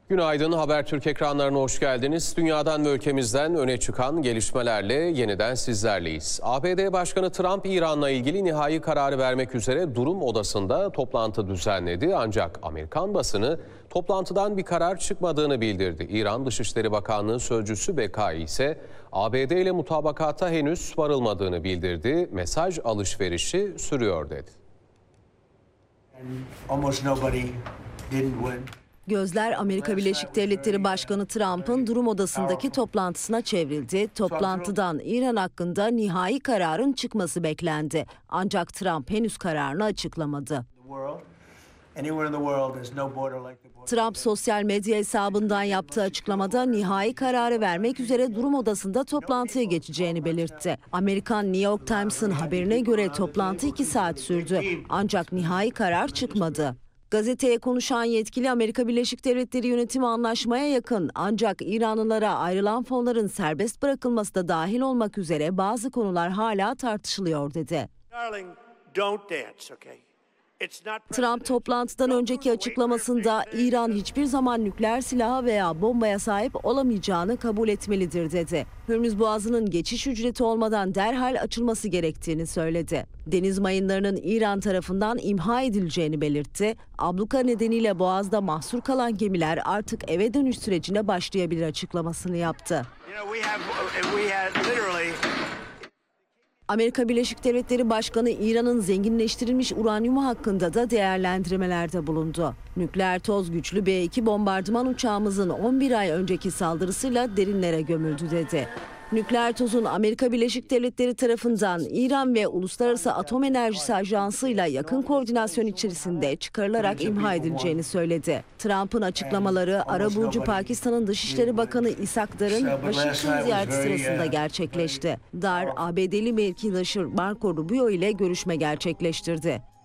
Günaydın, Habertürk ekranlarına hoş geldiniz. Dünyadan ve ülkemizden öne çıkan gelişmelerle yeniden sizlerleyiz. ABD Başkanı Trump, İran'la ilgili nihai kararı vermek üzere durum odasında toplantı düzenledi. Ancak Amerikan basını toplantıdan bir karar çıkmadığını bildirdi. İran Dışişleri Bakanlığı Sözcüsü Bekai ise ABD ile mutabakata henüz varılmadığını bildirdi. Mesaj alışverişi sürüyor dedi. Gözler Amerika Birleşik Devletleri Başkanı Trump'ın durum odasındaki toplantısına çevrildi. Toplantıdan İran hakkında nihai kararın çıkması beklendi. Ancak Trump henüz kararını açıklamadı. Trump sosyal medya hesabından yaptığı açıklamada nihai kararı vermek üzere durum odasında toplantıya geçeceğini belirtti. Amerikan New York Times'ın haberine göre toplantı 2 saat sürdü. Ancak nihai karar çıkmadı. Gazeteye konuşan yetkili Amerika Birleşik Devletleri yönetimi anlaşmaya yakın, ancak İranlılara ayrılan fonların serbest bırakılması da dahil olmak üzere bazı konular hala tartışılıyor dedi. Trump toplantıdan önceki açıklamasında İran hiçbir zaman nükleer silaha veya bombaya sahip olamayacağını kabul etmelidir dedi. Hürmüz Boğazı'nın geçiş ücreti olmadan derhal açılması gerektiğini söyledi. Deniz mayınlarının İran tarafından imha edileceğini belirtti. Abluka nedeniyle Boğaz'da mahsur kalan gemiler artık eve dönüş sürecine başlayabilir açıklamasını yaptı. Amerika Birleşik Devletleri Başkanı İran'ın zenginleştirilmiş uranyumu hakkında da değerlendirmelerde bulundu. Nükleer toz güçlü B-2 bombardıman uçağımızın 11 ay önceki saldırısıyla derinlere gömüldü dedi. Nükleer tozun Amerika Birleşik Devletleri tarafından İran ve Uluslararası Atom Enerjisi Ajansı ile yakın koordinasyon içerisinde çıkarılarak imha edileceğini söyledi. Trump'ın açıklamaları arabulucu Pakistan'ın Dışişleri Bakanı İshak Dar'ın Washington ziyareti sırasında gerçekleşti. Dar, ABD'li mevkidaşı Marco Rubio ile görüşme gerçekleştirdi.